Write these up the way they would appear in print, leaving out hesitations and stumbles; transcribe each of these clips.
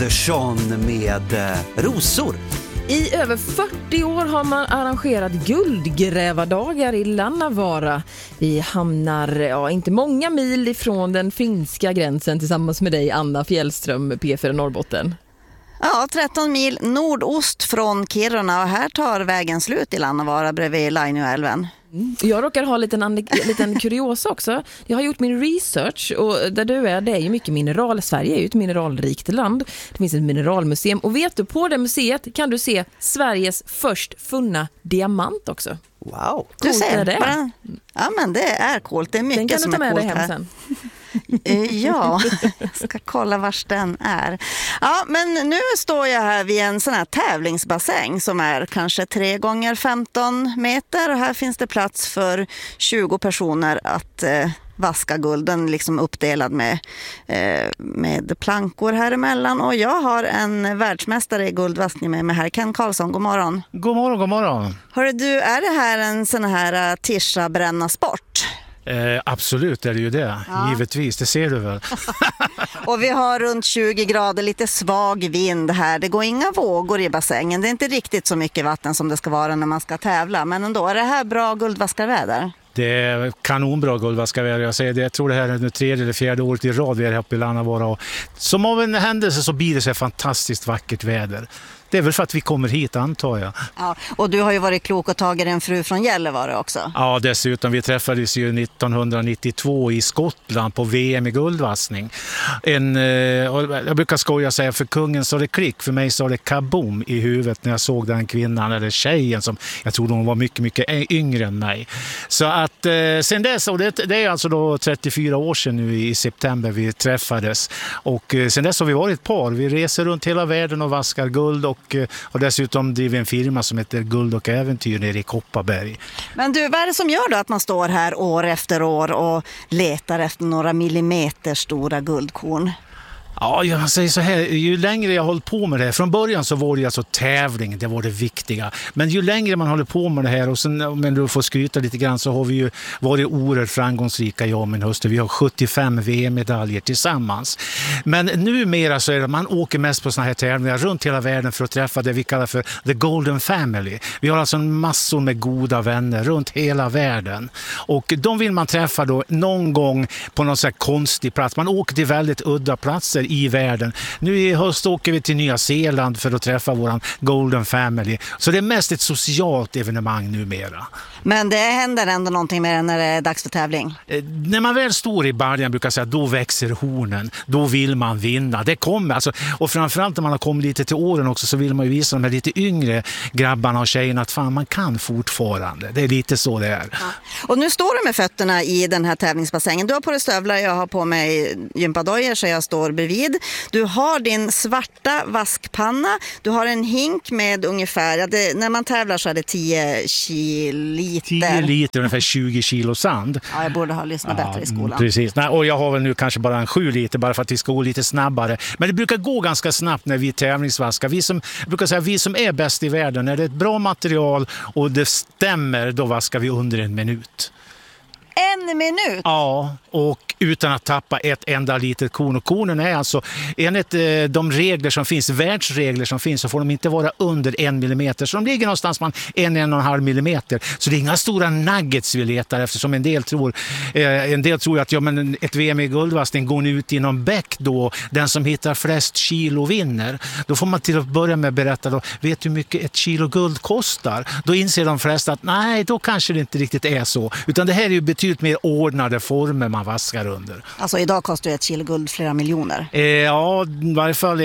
Andersson med rosor. I över 40 år har man arrangerat guldgrävardagar i Lannavaara. Vi hamnar inte många mil ifrån den finska gränsen tillsammans med dig, Anna Fjällström, P4 Norrbotten. Ja, 13 mil nordost från Kiruna och här tar vägen slut i Lannavaara bredvid Lainioälven. Jag råkar ha en liten kuriosa också. Jag har gjort min research och där du är, det är ju mycket mineral. Sverige är ju ett mineralrikt land. Det finns ett mineralmuseum och vet du, på det museet kan du se Sveriges först funna diamant också. Wow. Du ser det. Ja, men det är coolt. Det är mycket som är coolt här. Den kan du ta med dig hem sen. Ja, jag ska kolla vars den är. Ja, men nu står jag här vid en sån här tävlingsbassäng som är kanske 3 gånger 15 meter och här finns det plats för 20 personer att vaska gulden, liksom uppdelad med plankor här emellan. Och jag har en världsmästare i guldvaskning med mig här, Ken Karlsson. God morgon. God morgon, god morgon. Hörru du, är det här en sån här tischa bränna sport? Absolut är det ju det, givetvis, det ser du väl. Och vi har runt 20 grader, lite svag vind här. Det går inga vågor i bassängen. Det är inte riktigt så mycket vatten som det ska vara när man ska tävla. Men ändå, är det här bra guldvaskarväder? Det är kanonbra guldvaskarväder. Jag säger det, jag tror det här är det 3:e eller 4:e året i rad vi är här uppe i Lannavaara. Och som av en händelse så blir det så fantastiskt vackert väder. Det är väl för att vi kommer hit, antar jag. Ja, och du har ju varit klok och tagit en fru från Gällivare också. Ja, dessutom. Vi träffades ju 1992 i Skottland på VM i guldvaskning. Jag brukar skoja säga, för kungen sa det klick, för mig sa det kaboom i huvudet när jag såg den kvinnan, eller tjejen som jag trodde hon var mycket, mycket yngre än mig. Så att sen dess, och det är alltså då 34 år sedan nu i september vi träffades. Och sen dess har vi varit ett par. Vi reser runt hela världen och vaskar guld och dessutom driver en firma som heter Guld och Äventyr nere i Kopparberg. Men du, vad är det som gör då att man står här år efter år och letar efter några millimeter stora guldkorn? Ja, jag säger så här, ju längre jag håller på med det här, från början så var det alltså tävling, det var det viktiga. Men ju längre man håller på med det här, och sen, om du får skryta lite grann, så har vi ju varit oerhört framgångsrika, jag och min hustru. Vi har 75 VM-medaljer tillsammans. Men numera så är det, man åker mest på såna här tävlingar runt hela världen för att träffa det vi kallar för the golden family. Vi har alltså massor med goda vänner runt hela världen. Och de vill man träffa då någon gång på någon sån här konstig plats. Man åker till väldigt udda platser i världen. Nu i höst åker vi till Nya Zeeland för att träffa våran Golden Family. Så det är mest ett socialt evenemang numera. Men det händer ändå någonting med det när det är dags för tävling? När man väl står i början brukar jag säga att då växer hornen. Då vill man vinna. Det kommer alltså. Och framförallt när man har kommit lite till åren också, så vill man ju visa de här lite yngre grabbarna och tjejerna att fan, man kan fortfarande. Det är lite så det är. Ja. Och nu står du med fötterna i den här tävlingsbassängen. Du har på dig stövlar, jag har på mig gympadojor så jag står bredvid. Du har din svarta vaskpanna. Du har en hink med ungefär, när man tävlar så är det 10 liter. 10 liter, ungefär 20 kilo sand. Ja, jag borde ha lyssnat bättre i skolan. Precis. Nej, och jag har väl nu kanske bara en 7 liter bara för att vi ska gå lite snabbare. Men det brukar gå ganska snabbt när vi tävlingsvaskar. Vi som är bäst i världen, när det är ett bra material och det stämmer, då vaskar vi under 1 minut. 1 minut? Ja, och utan att tappa ett enda litet korn. Och kornen är alltså, enligt de regler som finns, världsregler som finns, så får de inte vara under 1 millimeter. Så de ligger någonstans på 1,5 millimeter. Så det är inga stora nuggets vi letar, eftersom en del tror att ett VM i guldvaskning går ut i någon bäck då. Den som hittar flest kilo vinner. Då får man till att börja med berätta då, vet du hur mycket 1 kilo guld kostar? Då inser de flesta att nej, då kanske det inte riktigt är så. Utan det här är ju betydligt mer ordnade former man vaskar under. Alltså idag kostar 1 kilo guld flera miljoner. Ja, i varje fall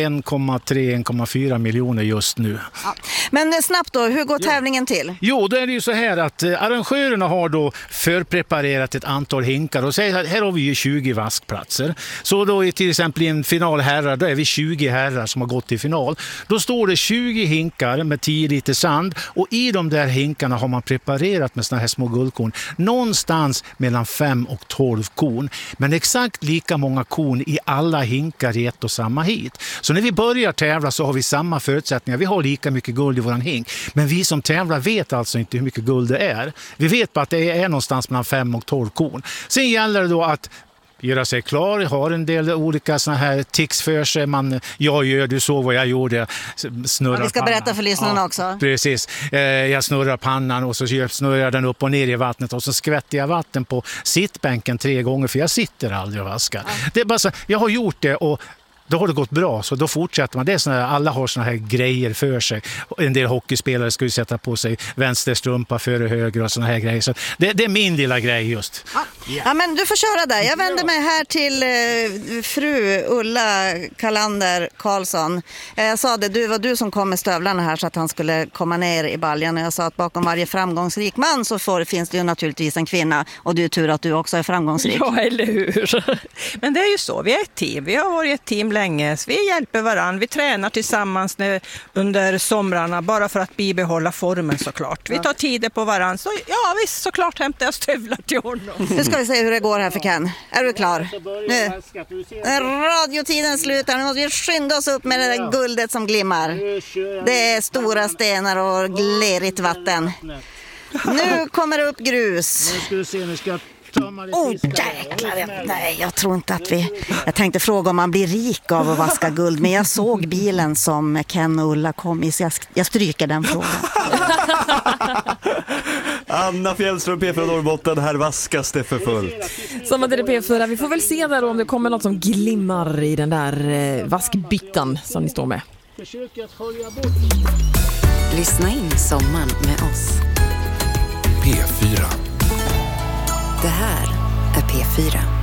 1,3-1,4 miljoner just nu. Ja. Men snabbt då, hur går tävlingen till? Jo, då är det ju så här att arrangörerna har då förpreparerat ett antal hinkar och säger att här har vi ju 20 vaskplatser. Så då till exempel i en final herrar, då är vi 20 herrar som har gått till final. Då står det 20 hinkar med 10 liter sand och i de där hinkarna har man preparerat med såna här små guldkorn. Någonstans mellan 5 och 12 korn. Men exakt lika många korn i alla hinkar i ett och samma hit. Så när vi börjar tävla så har vi samma förutsättningar. Vi har lika mycket guld i våran hink. Men vi som tävlar vet alltså inte hur mycket guld det är. Vi vet bara att det är någonstans mellan 5 och 12 korn. Sen gäller det då att göra sig klar, har en del olika såna här tics för sig. Du såg vad jag gjorde. Snurrar vi ska pannan. berätta för lyssnarna också. Precis. Jag snurrar pannan och så snurrar jag den upp och ner i vattnet och så skvätter jag vatten på sittbänken 3 gånger för jag sitter aldrig och vaskar. Det är bara så, jag har gjort det och då har det gått bra, så då fortsätter man. Det är såna här, alla har såna här grejer för sig. En del hockeyspelare ska ju sätta på sig vänsterstrumpa före höger och såna här grejer. Så det är min lilla grej just. Ja, men du får köra där. Jag vänder mig här till fru Ulla Kalander Karlsson. Jag sa det, det var du som kom med stövlarna här så att han skulle komma ner i baljan. Och jag sa att bakom varje framgångsrik man så finns det ju naturligtvis en kvinna. Och det är tur att du också är framgångsrik. Ja, eller hur? Men det är ju så, vi är ett team. Vi har varit ett team länge. Vi hjälper varann. Vi tränar tillsammans under somrarna bara för att bibehålla formen såklart. Vi tar tider på varann. Så ja, visst, såklart hämtar jag stövlar till honom. Nu ska vi se hur det går här för Ken. Är du klar? Nu. Radiotiden slutar. Nu måste vi skynda oss upp med det där guldet som glimmar. Det är stora stenar och lerigt vatten. Nu kommer det upp grus. Jäklar. Nej, jag tror inte att jag tänkte fråga om man blir rik av att vaska guld, men jag såg bilen som Ken och Ulla kom i, så jag stryker den frågan. Anna Fjällström, P4 Norrbotten, här vaskas det för fullt. Samma till P4, vi får väl se där om det kommer något som glimmar i den där vaskbyttan som ni står med. Lyssna in sommaren med oss. P4. Det här är P4.